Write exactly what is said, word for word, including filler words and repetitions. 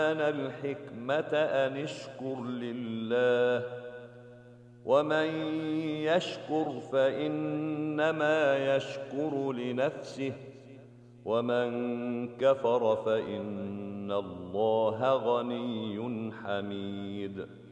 الحكمة أن اشكر لله، ومن يشكر فإنما يشكر لنفسه، ومن كفر فإن الله غني حميد.